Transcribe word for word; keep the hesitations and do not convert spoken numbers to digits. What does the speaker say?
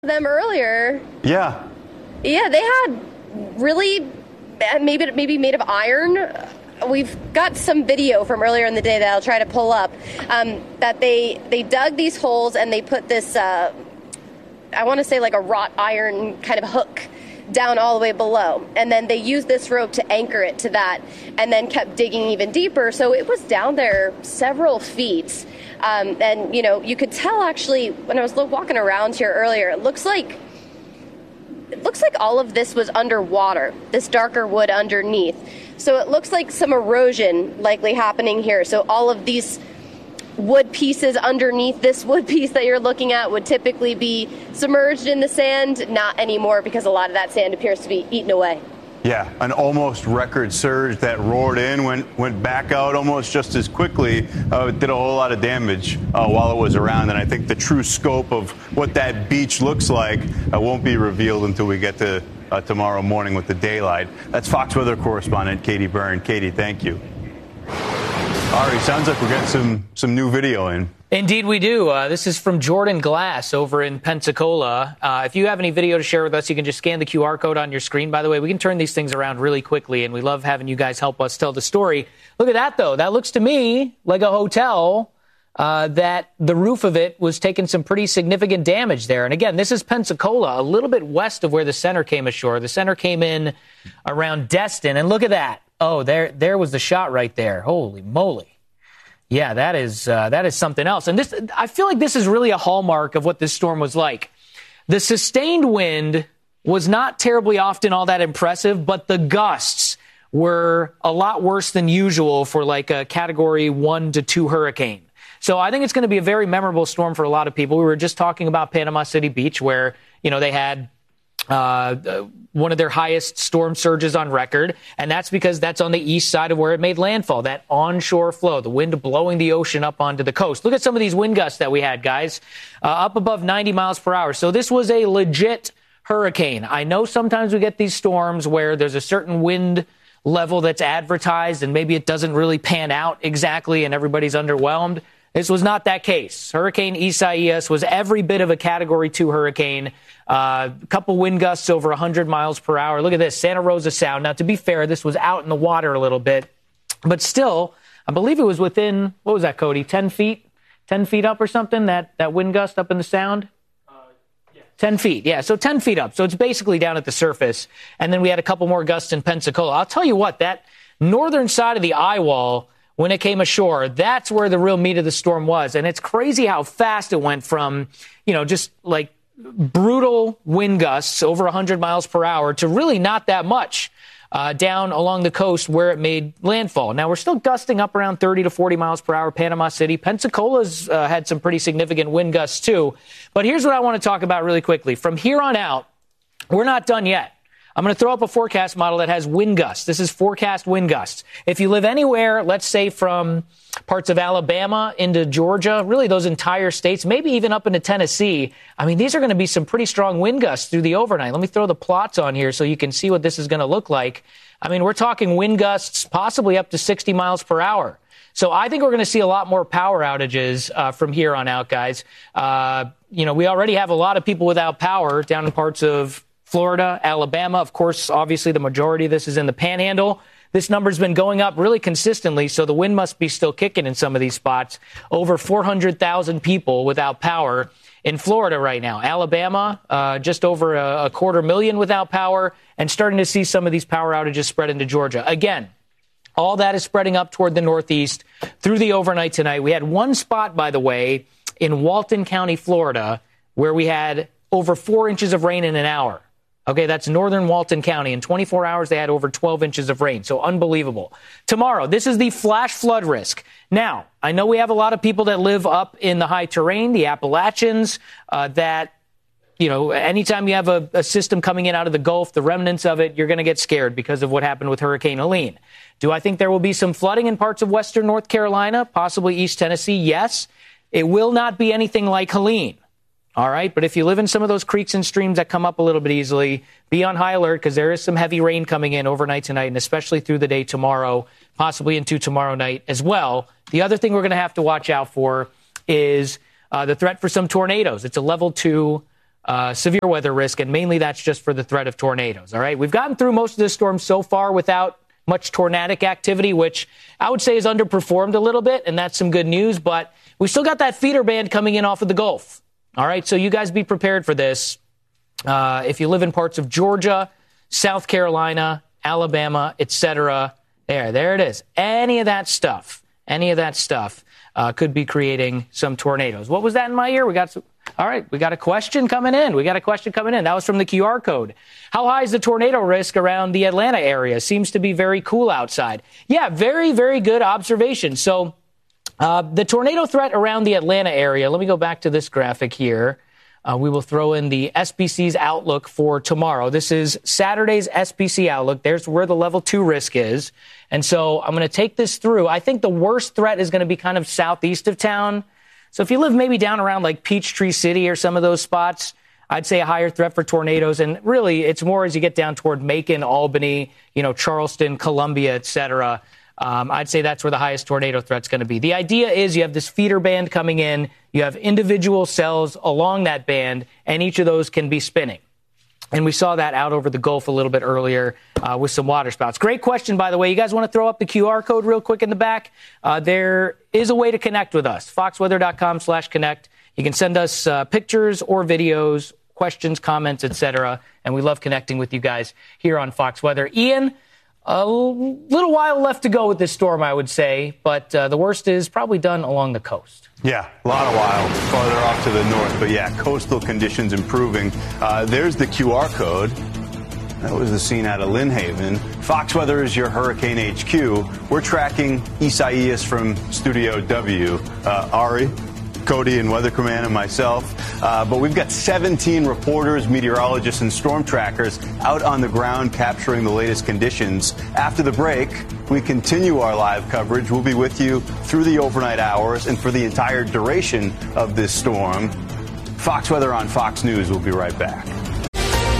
them earlier. Yeah. Yeah, they had really maybe maybe made of iron. We've got some video from earlier in the day that I'll try to pull up. Um, that they they dug these holes and they put this uh, I want to say like a wrought iron kind of hook down all the way below, and then they used this rope to anchor it to that, and then kept digging even deeper. So it was down there several feet. Um, and, you know, you could tell actually when I was walking around here earlier, it looks like it looks like all of this was underwater, this darker wood underneath. So it looks like some erosion likely happening here. So all of these wood pieces underneath this wood piece that you're looking at would typically be submerged in the sand, not anymore because a lot of that sand appears to be eaten away. Yeah, an almost record surge that roared in, went went back out almost just as quickly. Uh, it did a whole lot of damage uh, while it was around, and I think the true scope of what that beach looks like uh, won't be revealed until we get to uh, tomorrow morning with the daylight. That's Fox Weather correspondent Katie Byrne. Katie, thank you. Ari, sounds like we're getting some some new video in. Indeed, we do. Uh, this is from Jordan Glass over in Pensacola. Uh, if you have any video to share with us, you can just scan the Q R code on your screen. By the way, we can turn these things around really quickly, and we love having you guys help us tell the story. Look at that, though. That looks to me like a hotel uh, that the roof of it was taking some pretty significant damage there. And again, this is Pensacola, a little bit west of where the center came ashore. The center came in around Destin, and look at that. Oh, there, there was the shot right there. Holy moly. Yeah, that is uh, that is something else. And this, I feel like this is really a hallmark of what this storm was like. The sustained wind was not terribly often all that impressive, but the gusts were a lot worse than usual for like a category one to two hurricane. So I think it's going to be a very memorable storm for a lot of people. We were just talking about Panama City Beach, where, you know, they had uh, one of their highest storm surges on record, and that's because that's on the east side of where it made landfall, that onshore flow, the wind blowing the ocean up onto the coast. Look at some of these wind gusts that we had, guys, uh, up above ninety miles per hour. So this was a legit hurricane. I know sometimes we get these storms where there's a certain wind level that's advertised and maybe it doesn't really pan out exactly and everybody's underwhelmed. This was not that case. Hurricane Isaias was every bit of a Category two hurricane. Uh, a couple wind gusts over one hundred miles per hour. Look at this, Santa Rosa Sound. Now, to be fair, this was out in the water a little bit. But still, I believe it was within, what was that, Cody, ten feet? ten feet up or something, that, that wind gust up in the Sound? Uh, yeah. ten feet, yeah, so ten feet up. So it's basically down at the surface. And then we had a couple more gusts in Pensacola. I'll tell you what, that northern side of the eye wall, when it came ashore, that's where the real meat of the storm was. And it's crazy how fast it went from, you know, just like brutal wind gusts over one hundred miles per hour to really not that much uh, down along the coast where it made landfall. Now, we're still gusting up around thirty to forty miles per hour. Panama City, Pensacola's uh, had some pretty significant wind gusts, too. But here's what I want to talk about really quickly. From here on out, we're not done yet. I'm going to throw up a forecast model that has wind gusts. This is forecast wind gusts. If you live anywhere, let's say from parts of Alabama into Georgia, really those entire states, maybe even up into Tennessee, I mean, these are going to be some pretty strong wind gusts through the overnight. Let me throw the plots on here so you can see what this is going to look like. I mean, we're talking wind gusts possibly up to sixty miles per hour. So I think we're going to see a lot more power outages uh, from here on out, guys. Uh, you know, we already have a lot of people without power down in parts of Florida, Alabama. Of course, obviously, the majority of this is in the Panhandle. This number's been going up really consistently, so the wind must be still kicking in some of these spots. Over four hundred thousand people without power in Florida right now. Alabama, uh, just over a, a quarter million without power, and starting to see some of these power outages spread into Georgia. Again, all that is spreading up toward the northeast through the overnight tonight. We had one spot, by the way, in Walton County, Florida, where we had over four inches of rain in an hour. Okay, that's northern Walton County. In twenty-four hours, they had over twelve inches of rain. So unbelievable. Tomorrow, this is the flash flood risk. Now, I know we have a lot of people that live up in the high terrain, the Appalachians, uh, that, you know, anytime you have a, a system coming in out of the Gulf, the remnants of it, you're going to get scared because of what happened with Hurricane Helene. Do I think there will be some flooding in parts of western North Carolina, possibly East Tennessee? Yes. It will not be anything like Helene. All right, but if you live in some of those creeks and streams that come up a little bit easily, be on high alert because there is some heavy rain coming in overnight tonight and especially through the day tomorrow, possibly into tomorrow night as well. The other thing we're going to have to watch out for is uh, the threat for some tornadoes. It's a level two uh, severe weather risk, and mainly that's just for the threat of tornadoes. All right, we've gotten through most of this storm so far without much tornadic activity, which I would say is underperformed a little bit, and that's some good news. But we still got that feeder band coming in off of the Gulf. All right, so you guys be prepared for this. Uh, if you live in parts of Georgia, South Carolina, Alabama, et cetera, there, there it is. Any of that stuff, any of that stuff uh, could be creating some tornadoes. What was that in my ear? We got some. All right, we got a question coming in. We got a question coming in. That was from the Q R code. How high is the tornado risk around the Atlanta area? Seems to be very cool outside. Yeah, very, very good observation. So uh, the tornado threat around the Atlanta area, let me go back to this graphic here. Uh, we will throw in the S P C's outlook for tomorrow. This is Saturday's S P C outlook. There's where the level two risk is. And so I'm going to take this through. I think the worst threat is going to be kind of southeast of town. So if you live maybe down around like Peachtree City or some of those spots, I'd say a higher threat for tornadoes. And really, it's more as you get down toward Macon, Albany, you know, Charleston, Columbia, et cetera. Um, I'd say that's where the highest tornado threat's going to be. The idea is you have this feeder band coming in. You have individual cells along that band, and each of those can be spinning. And we saw that out over the Gulf a little bit earlier uh, with some waterspouts. Great question, by the way. You guys want to throw up the Q R code real quick in the back? Uh, there is a way to connect with us, foxweather.com slash connect. You can send us uh, pictures or videos, questions, comments, et cetera. And we love connecting with you guys here on Fox Weather. Ian, a little while left to go with this storm, I would say, but uh, the worst is probably done along the coast. Yeah, a lot of while farther off to the north. But yeah, coastal conditions improving. Uh, there's the Q R code. That was the scene out of Lynn Haven. Fox Weather is your Hurricane H Q. We're tracking Isaias from Studio W. Uh, Ari, Cody, and Weather Command, and myself. Uh, but we've got seventeen reporters, meteorologists, and storm trackers out on the ground capturing the latest conditions. After the break, we continue our live coverage. We'll be with you through the overnight hours and for the entire duration of this storm. Fox Weather on Fox News. We'll be right back.